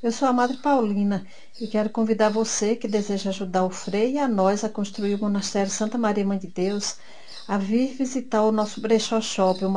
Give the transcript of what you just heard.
Eu sou a Madre Paulina e quero convidar você que deseja ajudar o Frei e a nós a construir o Monastério Santa Maria Mãe de Deus a vir visitar o nosso Brechó Shopping,